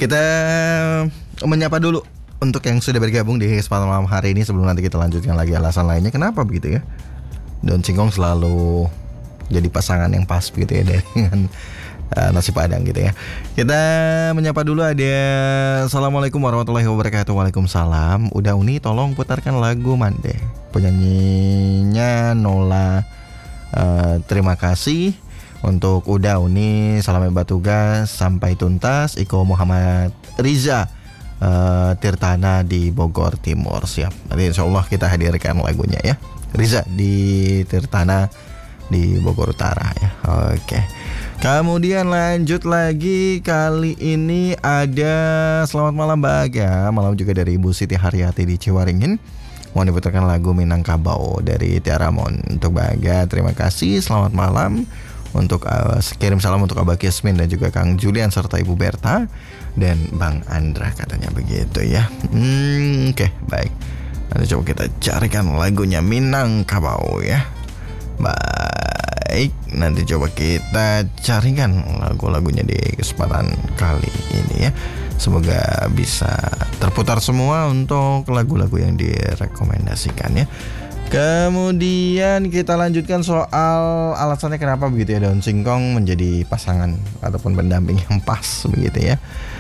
Kita menyapa dulu untuk yang sudah bergabung di kesempatan malam hari ini sebelum nanti kita lanjutkan lagi alasan lainnya kenapa begitu ya. Daun singkong selalu jadi pasangan yang pas begitu ya dengan nasi padang gitu ya. Kita menyapa dulu ada Assalamualaikum warahmatullahi wabarakatuh. Waalaikumsalam. Udah Uni tolong putarkan lagu Mande. Penyanyinya Nola. Terima kasih untuk Uda Uni. Salam hebat tugas sampai tuntas. Iko Muhammad Riza Tirtana di Bogor Timur. Siap. Nanti insya Allah kita hadirkan lagunya ya. Riza di Tirtana di Bogor Utara ya. Oke. Kemudian lanjut lagi, kali ini ada selamat malam Bahagia. Malam juga dari Ibu Siti Haryati di Ciwaringin. Mau diputarkan lagu Minangkabau dari Tiara Mon untuk Bahagia. Terima kasih. Selamat malam. Untuk kirim salam untuk Abah Kismin dan juga Kang Julian serta Ibu Berta dan Bang Andra katanya begitu ya. Oke, baik. Nanti coba kita carikan lagunya Minangkabau ya. Baik, nanti coba kita carikan lagu-lagunya di kesempatan kali ini ya. Semoga bisa terputar semua untuk lagu-lagu yang direkomendasikan ya. Kemudian kita lanjutkan soal alasannya kenapa begitu ya daun singkong menjadi pasangan ataupun pendamping yang pas begitu ya.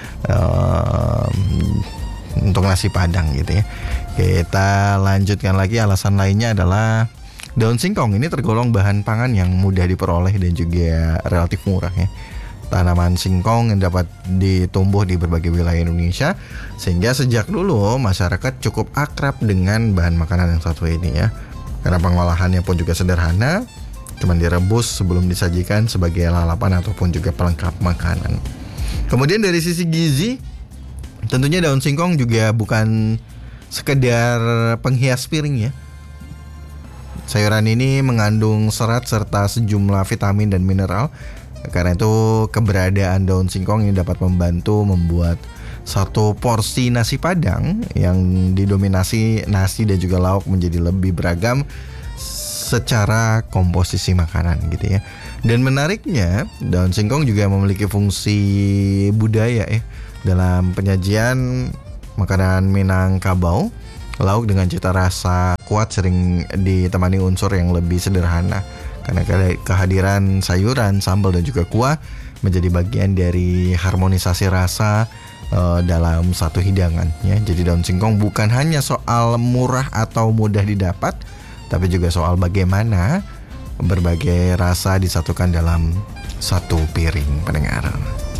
Untuk nasi padang gitu ya. Kita lanjutkan lagi, alasan lainnya adalah daun singkong ini tergolong bahan pangan yang mudah diperoleh dan juga relatif murah ya. Tanaman singkong yang dapat ditumbuh di berbagai wilayah Indonesia, sehingga sejak dulu masyarakat cukup akrab dengan bahan makanan yang satu ini ya. Karena pengolahannya pun juga sederhana, cuma direbus sebelum disajikan sebagai lalapan ataupun juga pelengkap makanan. Kemudian dari sisi gizi, tentunya daun singkong juga bukan sekedar penghias piring ya. Sayuran ini mengandung serat serta sejumlah vitamin dan mineral. Karena itu keberadaan daun singkong ini dapat membantu membuat satu porsi nasi padang yang didominasi nasi dan juga lauk menjadi lebih beragam secara komposisi makanan gitu ya. Dan menariknya daun singkong juga memiliki fungsi budaya ya. Dalam penyajian makanan Minangkabau, lauk dengan cita rasa kuat sering ditemani unsur yang lebih sederhana. Karena kehadiran sayuran, sambal dan juga kuah menjadi bagian dari harmonisasi rasa dalam satu hidangan ya. Jadi daun singkong bukan hanya soal murah atau mudah didapat, tapi juga soal bagaimana berbagai rasa disatukan dalam satu piring pendengar.